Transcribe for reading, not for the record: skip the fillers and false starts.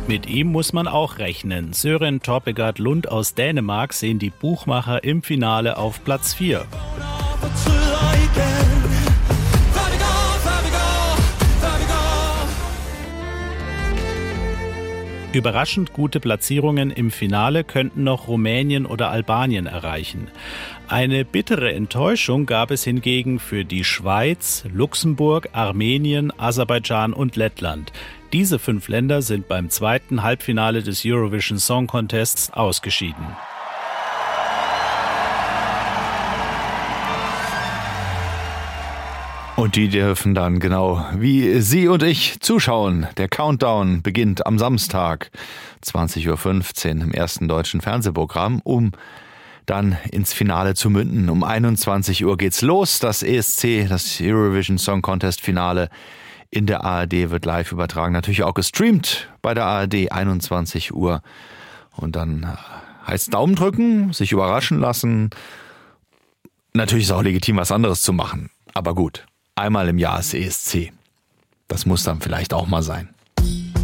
Mit ihm muss man auch rechnen. Søren Torpegaard Lund aus Dänemark sehen die Buchmacher im Finale auf Platz 4. Überraschend gute Platzierungen im Finale könnten noch Rumänien oder Albanien erreichen. Eine bittere Enttäuschung gab es hingegen für die Schweiz, Luxemburg, Armenien, Aserbaidschan und Lettland. Diese 5 Länder sind beim zweiten Halbfinale des Eurovision Song Contests ausgeschieden. Und die dürfen dann genau wie Sie und ich zuschauen. Der Countdown beginnt am Samstag, 20.15 Uhr im ersten deutschen Fernsehprogramm, um dann ins Finale zu münden. Um 21 Uhr geht's los. Das ESC, das Eurovision Song Contest Finale in der ARD wird live übertragen. Natürlich auch gestreamt bei der ARD, 21 Uhr. Und dann heißt Daumen drücken, sich überraschen lassen. Natürlich ist auch legitim, was anderes zu machen. Aber gut. Einmal im Jahr ist ESC. Das muss dann vielleicht auch mal sein.